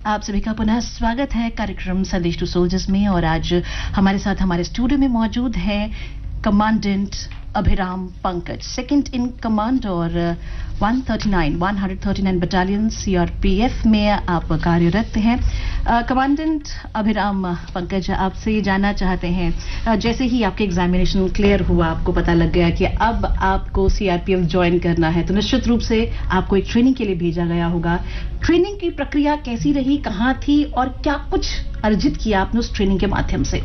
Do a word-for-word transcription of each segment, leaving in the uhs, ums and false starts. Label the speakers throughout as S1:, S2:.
S1: आप सभी का पुनः स्वागत है कार्यक्रम संदेश टू सोल्जर्स में। और आज हमारे साथ हमारे स्टूडियो में मौजूद है commandant Abhiram Pankaj, second in command और एक सौ उनतालीस बटालियन सीआरपीएफ में आप कार्यरत हैं। कमांडेंट अभिराम पंकज, आपसे ये जानना चाहते हैं, uh, जैसे ही आपके एग्जामिनेशन क्लियर हुआ, आपको पता लग गया कि अब आपको सीआरपीएफ ज्वाइन करना है, तो निश्चित रूप से आपको एक ट्रेनिंग के लिए भेजा गया होगा। ट्रेनिंग की प्रक्रिया कैसी रही, कहाँ थी और क्या कुछ अर्जित किया आपने उस ट्रेनिंग के माध्यम से?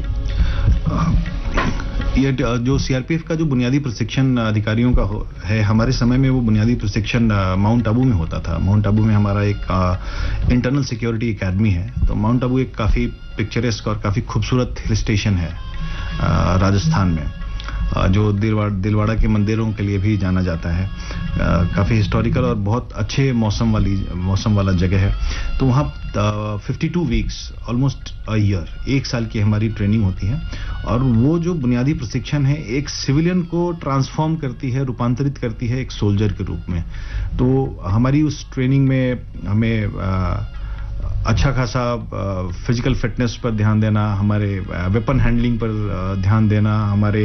S2: ये जो सीआरपीएफ का जो बुनियादी प्रशिक्षण अधिकारियों का हो, है, हमारे समय में वो बुनियादी प्रशिक्षण माउंट आबू में होता था। माउंट आबू में हमारा एक इंटरनल सिक्योरिटी एकेडमी है। तो माउंट आबू एक काफ़ी पिक्चरेस्क और काफ़ी खूबसूरत हिल स्टेशन है आ, राजस्थान में, आ, जो दिलवाड़ दिलवाड़ा के मंदिरों के लिए भी जाना जाता है। काफ़ी हिस्टोरिकल और बहुत अच्छे मौसम वाली मौसम वाला जगह है। तो वहाँ fifty two weeks, almost a year, एक साल की हमारी ट्रेनिंग होती है। और वो जो बुनियादी प्रशिक्षण है एक सिविलियन को ट्रांसफॉर्म करती है, रूपांतरित करती है एक सोल्जर के रूप में। तो हमारी उस ट्रेनिंग में हमें आ, अच्छा खासा फिजिकल फिटनेस पर ध्यान देना, हमारे वेपन हैंडलिंग पर ध्यान देना, हमारे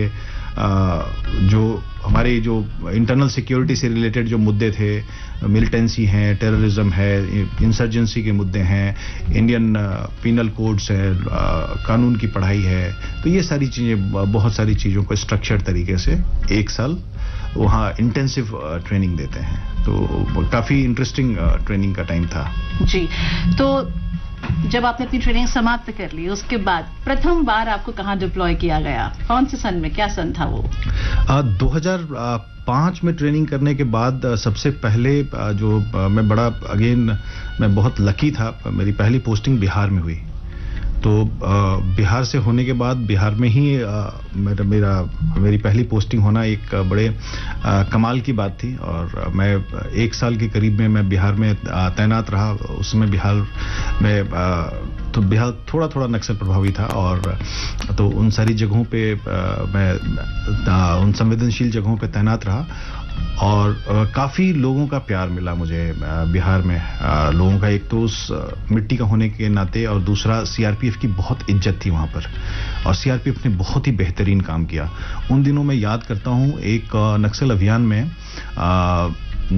S2: जो हमारे जो इंटरनल सिक्योरिटी से रिलेटेड जो मुद्दे थे, मिलिटेंसी है, टेररिज्म है, इंसर्जेंसी के मुद्दे हैं, इंडियन पीनल कोड्स है, कानून की पढ़ाई है। तो ये सारी चीज़ें, बहुत सारी चीज़ों को स्ट्रक्चर्ड तरीके से एक साल वहाँ इंटेंसिव ट्रेनिंग देते हैं। तो काफ़ी इंटरेस्टिंग ट्रेनिंग का टाइम था
S1: जी। तो जब आपने अपनी ट्रेनिंग समाप्त कर ली, उसके बाद प्रथम बार आपको कहाँ डिप्लॉय किया गया, कौन से सन में, क्या सन था वो?
S2: आ, दो हज़ार पाँच में ट्रेनिंग करने के बाद सबसे पहले जो मैं बड़ा अगेन मैं बहुत लकी था, मेरी पहली पोस्टिंग बिहार में हुई। तो बिहार से होने के बाद बिहार में ही मेरा मेरा मेरी पहली पोस्टिंग होना एक बड़े आ, कमाल की बात थी। और मैं एक साल के करीब में मैं बिहार में तैनात रहा। उसमें बिहार में आ, तो बिहार थोड़ा थोड़ा नक्सल प्रभावी था, और तो उन सारी जगहों पे आ, मैं आ, उन संवेदनशील जगहों पे तैनात रहा। और काफ़ी लोगों का प्यार मिला मुझे बिहार में। आ, लोगों का एक तो उस मिट्टी का होने के नाते, और दूसरा सीआरपीएफ की बहुत इज्जत थी वहाँ पर, और सीआरपीएफ ने बहुत ही बेहतरीन काम किया। उन दिनों मैं याद करता हूँ एक नक्सल अभियान में आ,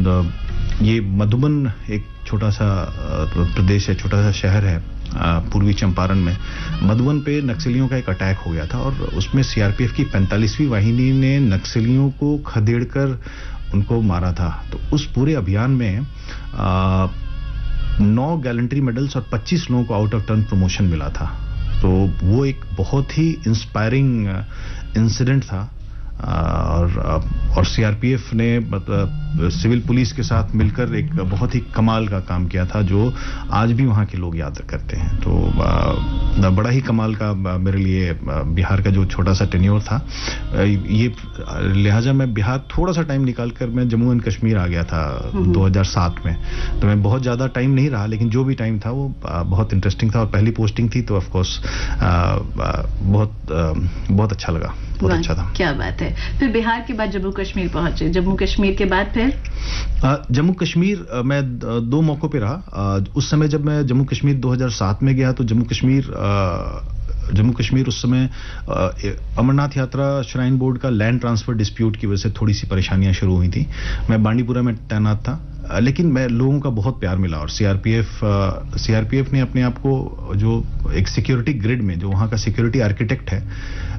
S2: ये मधुबन एक छोटा सा प्रदेश है, छोटा सा शहर है पूर्वी चंपारण में। मधुबन पे नक्सलियों का एक अटैक हो गया था, और उसमें सीआरपीएफ की पैंतालीसवीं वाहिनी ने नक्सलियों को खदेड़कर उनको मारा था। तो उस पूरे अभियान में आ, नौ गैलेंट्री मेडल्स और पच्चीस लोगों को आउट ऑफ टर्न प्रमोशन मिला था। तो वो एक बहुत ही इंस्पायरिंग इंसिडेंट था। और और सीआरपीएफ ने मतलब सिविल पुलिस के साथ मिलकर एक बहुत ही कमाल का काम किया था, जो आज भी वहाँ के लोग याद करते हैं। तो बड़ा ही कमाल का मेरे लिए बिहार का जो छोटा सा टेन्योर था, ये लिहाजा मैं बिहार थोड़ा सा टाइम निकाल कर मैं जम्मू एंड कश्मीर आ गया था दो हज़ार सात में। तो मैं बहुत ज़्यादा टाइम नहीं रहा, लेकिन जो भी टाइम था वो बहुत इंटरेस्टिंग था, और पहली पोस्टिंग थी तो ऑफकोर्स बहुत बहुत अच्छा लगा, बहुत अच्छा था।
S1: क्या बात है। फिर बिहार के बाद जम्मू कश्मीर पहुंचे, जम्मू कश्मीर के बाद फिर?
S2: जम्मू कश्मीर मैं दो मौकों पे रहा। उस समय जब मैं जम्मू कश्मीर दो हज़ार सात में गया, तो जम्मू कश्मीर जम्मू कश्मीर उस समय अमरनाथ यात्रा श्राइन बोर्ड का लैंड ट्रांसफर डिस्प्यूट की वजह से थोड़ी सी परेशानियां शुरू हुई थी। मैं बांडीपुरा में तैनात था, लेकिन मैं लोगों का बहुत प्यार मिला। और सीआरपीएफ सीआरपीएफ ने अपने आप को जो एक सिक्योरिटी ग्रिड में, जो वहाँ का सिक्योरिटी आर्किटेक्ट है,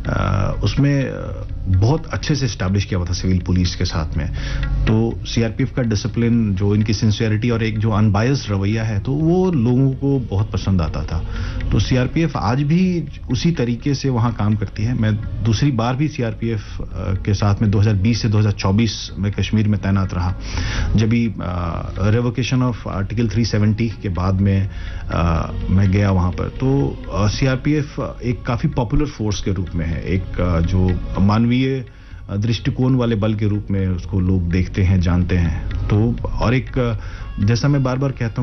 S2: उसमें बहुत अच्छे से एस्टैब्लिश किया हुआ था सिविल पुलिस के साथ में। तो सीआरपीएफ का डिसिप्लिन, जो इनकी सिंसियरिटी और एक जो अनबायस्ड रवैया है, तो वो लोगों को बहुत पसंद आता था। तो सीआरपीएफ आज भी उसी तरीके से वहाँ काम करती है। मैं दूसरी बार भी सीआरपीएफ के साथ में दो हज़ार बीस से दो हज़ार चौबीस में कश्मीर में तैनात रहा, जब भी रेवोकेशन ऑफ आर्टिकल तीन सौ सत्तर के बाद में आ, मैं गया वहाँ पर। तो सीआरपीएफ एक काफ़ी पॉपुलर फोर्स के रूप में है, एक आ, जो मानवीय दृष्टिकोण वाले बल के रूप में उसको लोग देखते हैं, जानते हैं। तो और एक, जैसा मैं बार बार कहता हूँ,